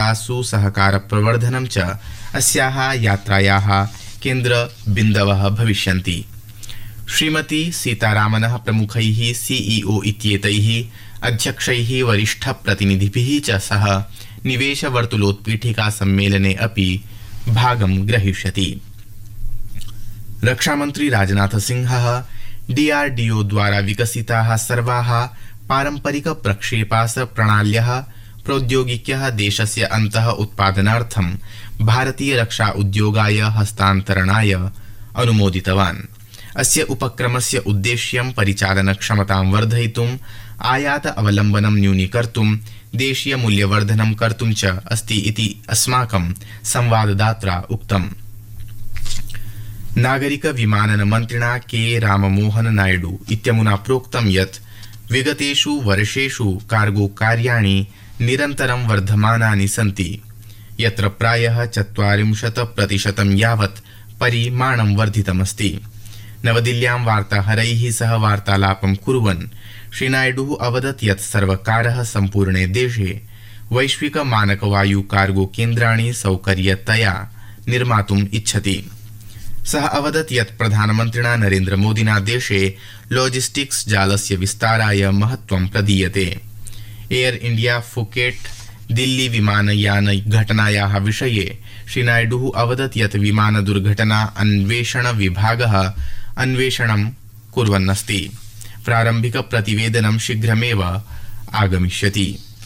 संस्थासु सहकार प्रवर्धनं च अस्याः यात्रायाः केन्द्रबिन्दवः भविष्यन्ति। श्रीमती सीतारामनः प्रमुखैः सीईओ इत्येतैः अध्यक्षैः वरिष्ठप्रतिनिधिभिः च सह निवेशवर्तुलोत्पीठिका सम्मेलने अपि भागं ग्रहीष्यति। रक्षामन्त्री राजनाथ सिंहः डीआरडीओ द्वारा विकसिताः सर्वाः पारम्परिक प्रक्षेपास प्रणाल्यः प्रौद्योगिक्यः देशस्य अन्तः उत्पादनार्थं भारतीय रक्षा उद्योगाय हस्तान्तरणाय अनुमोदितवान्। अस्य उपक्रमस्य उद्देश्यं परिचालनक्षमतां वर्धयितुम्, आयात अवलम्बनं न्यूनीकर्तुं, देशीय मूल्यवर्धनं कर्तुं च अस्ति इति अस्माकं संवाददात्रा उक्तम्। नागरिक विमानन मन्त्रिणा के राममोहन नायडू इत्यमुना प्रोक्तं यत् विगतेषु वर्षेषु कार्गो कार्याणि निरन्तरं वर्धमानानि सन्ति, यत्र प्रायः 40% यावत् परिमाणं वर्धितमस्ति। नवदिल्ल्यां वार्ताहरैः सह वार्तालापं कुर्वन् श्री नायडू अवदत् यत् सर्वकारः सम्पूर्णे देशे वैश्विक मानकवायु कार्गो केन्द्राणि सौकर्यतया निर्मातुम् इच्छति। सः अवदत् यत् प्रधानमन्त्रिणा नरेन्द्र मोदिना देशे लॉजिस्टिक्स जालस्य विस्ताराय महत्त्वं प्रदीयते। एयर इंडिया फुकेट दिल्ली विमानयान घटनायाः विषये श्री नायडू अवदत् यत् विमान दुर्घटना अन्वेषण विभागः अन्वेषणं कुर्वन्नस्ति। प्रारम्भिक प्रतिवेदनं शीघ्रमेव आगमिष्यति।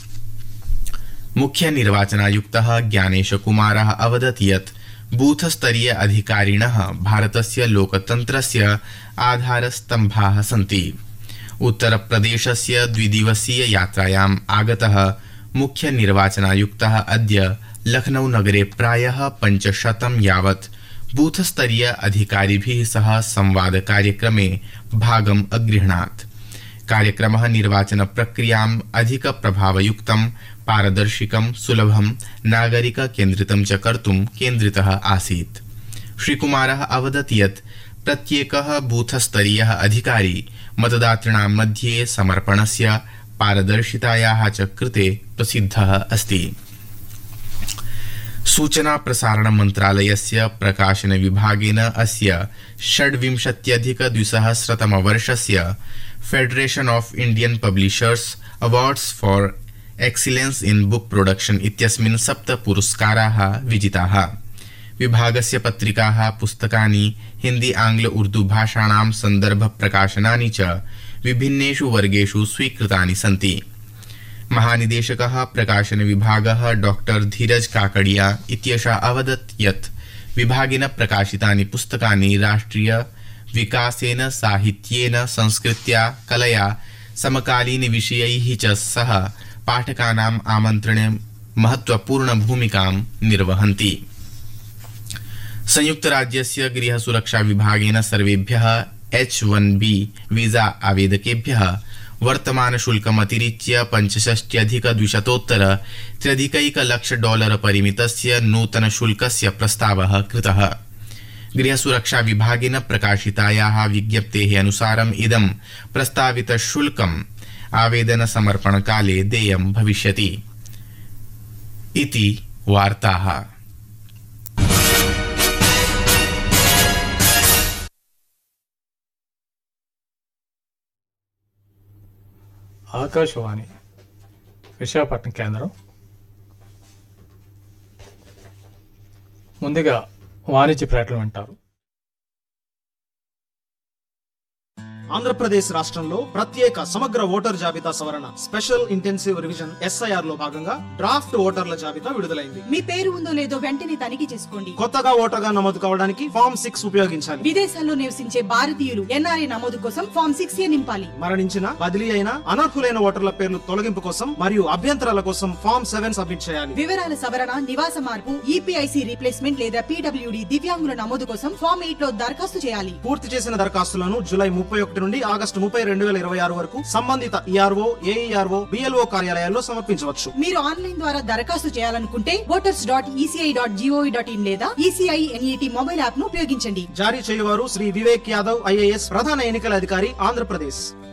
मुख्य निर्वाचनायुक्तः ज्ञानेशकुमारः अवदत् यत् बूथ स्तरीय अधिकारिणः भारतस्य लोकतन्त्रस्य आधारस्तम्भाः सन्ति। उत्तरप्रदेशस्य द्विदिवसीय यात्रायाम् आगतः मुख्य निर्वाचनायुक्तः अद्य लखनऊ नगरे प्रायः 500 यावत् बूथ स्तरीय अधिकारिभिः सह संवाद कार्यक्रमे भागम् अगृह्णात्। कार्यक्रमः निर्वाचन प्रक्रियाम् अधिक प्रभावयुक्तं, पारदर्शिकं, सुलभं, नागरिक केन्द्रितं च कर्तुं केन्द्रितः आसीत्। श्रीकुमारः अवदत् यत् प्रत्येकः बूथ स्तरीयः अधिकारी मतदातॄणां मध्ये समर्पणस्य, पारदर्शितायाः च कृते प्रसिद्धः अस्ति। सूचना प्रसारण मन्त्रालयस्य प्रकाशन विभागेन अस्य 26-2000 वर्षस्य federation of Indian publishers awards for excellence in book production इत्यस्मिन् 7 पुरस्काराः विजिताः। विभागस्य पत्रिकाः, पुस्तकानि, हिंदी, आंग्ल, उर्दू भाषाणां संदर्भ प्रकाशनानि च विभिन्नेषु वर्गेषु स्वीकृतानि सन्ति। महानिदेशकः प्रकाशन विभागः डॉक्टर धीरज काकड़िया इत्येषः अवदत् यत् विभागेन प्रकाशितानि पुस्तकानि राष्ट्रिय विकासेन, साहित्येन, संस्कृत्या, कलया, समकालीन विषयैः च सह पाठकानाम् आमन्त्रणे महत्वपूर्ण भूमिकां निर्वहन्ति। संयुक्त राज्यस्य गृह सुरक्षा विभागेन सर्वेभ्यः H1B वीजा आवेदकेभ्यः वर्तमान शुल्कमतिरिच्य $65,200 परिमितस्य नूतन शुल्कस्य प्रस्तावः कृतः। गृह सुरक्षा विभागेन प्रकाशितायाः विज्ञप्तेः अनुसारम् इदं प्रस्तावित शुल्कम् आवेदन समर्पण काले देयं भविष्यति इति वार्ताः। ఆకాశవాణి విశాఖపట్నం కేంద్రం. ముందుగా వాణిజ్య ప్రకటనలు వింటారు. ఆంధ్రప్రదేశ్ రాష్ట్రంలో ప్రత్యేక సమగ్ర ఓటర్ జాబితా సవరణ స్పెషల్ ఇంటెన్సివ్ రివిజన్ SIR లో భాగంగా డ్రాఫ్ట్ ఓటర్ల జాబితా విడుదలైంది. మీ పేరు ఉందో లేదో వెంటనే తనిఖీ చేసుకోండి. కొత్తగా ఓటర్గా నమోదు కావడానికి ఫామ్ 6 ఉపయోగించాలి. విదేశాల్లో నివసించే భారతీయులు NRI నమోదు కోసం ఫామ్ 6A నింపాలి. మరణించిన, బదిలీ అయిన, అనర్హులైన ఓటర్ల పేర్లు తొలగింపు కోసం మరియు అభ్యంతరాల కోసం ఫామ్ 7 సబ్మిట్ చేయాలి. వివరాల సవరణ, నివాస మార్పు, EPIC రీప్లేస్మెంట్ లేదా PWD దివ్యాంగుల నమోదు కోసం ఫామ్ 8 లో దరఖాస్తు చేయాలి. పూర్తి చేసిన దరఖాస్తులను జూలై 31 నుండి ఆగస్టు 30, 2026 వరకు సంబంధిత ERO, AERO, BLO కార్యాలయాల్లో సమర్పించవచ్చు. మీరు ఆన్లైన్ ద్వారా దరఖాస్తు చేయాలనుకుంటే voters.eci.gov.in లేదా ECI NET మొబైల్ యాప్ ను ఉపయోగించండి. జారీ చేయవారు శ్రీ వివేక్ యాదవ్ IAS, ప్రధాన ఎన్నికల అధికారి, ఆంధ్రప్రదేశ్.